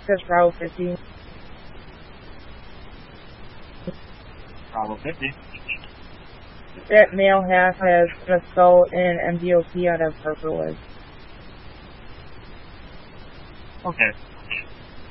says Bravo 50. Bravo 50. That male half has an assault and MDOP out of Purple Woods. Okay.